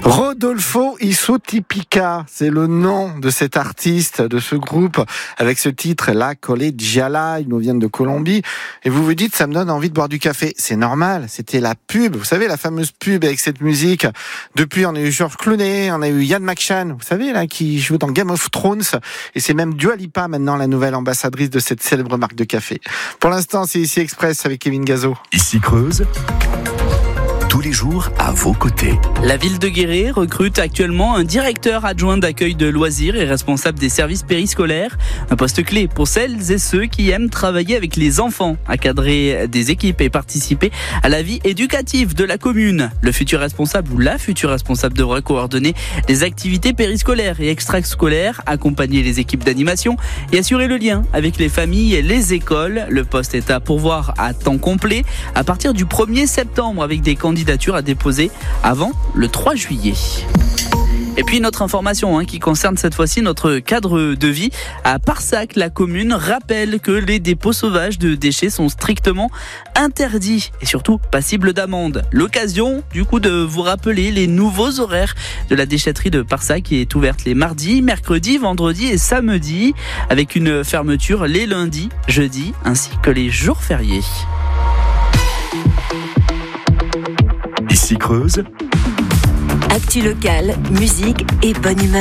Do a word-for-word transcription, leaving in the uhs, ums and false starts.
Rodolfo Isutipica, c'est le nom de cet artiste, de ce groupe, avec ce titre, La Collegiala, ils nous viennent de Colombie, et vous vous dites, ça me donne envie de boire du café. C'est normal, c'était la pub, vous savez, la fameuse pub avec cette musique. Depuis, on a eu George Clooney, on a eu Ian McShane, vous savez, là, qui joue dans Game of Thrones, et c'est même Dua Lipa, maintenant, la nouvelle ambassadrice de cette célèbre marque de café. Pour l'instant, c'est Ici Express avec Kevin Gazo. Ici Creuse, tous les jours à vos côtés. La ville de Guéret recrute actuellement un directeur adjoint d'accueil de loisirs et responsable des services périscolaires. Un poste clé pour celles et ceux qui aiment travailler avec les enfants, encadrer des équipes et participer à la vie éducative de la commune. Le futur responsable ou la future responsable devra coordonner les activités périscolaires et extrascolaires, accompagner les équipes d'animation et assurer le lien avec les familles et les écoles. Le poste est à pourvoir à temps complet à partir du premier septembre avec des candidats à déposer avant le trois juillet. Et puis notre information hein, qui concerne cette fois-ci notre cadre de vie. À Parsac, la commune rappelle que les dépôts sauvages de déchets sont strictement interdits et surtout passibles d'amende. L'occasion du coup de vous rappeler les nouveaux horaires de la déchetterie de Parsac qui est ouverte les mardis, mercredis, vendredis et samedis avec une fermeture les lundis, jeudis ainsi que les jours fériés. Ici Creuse, actu locale, musique et bonne humeur.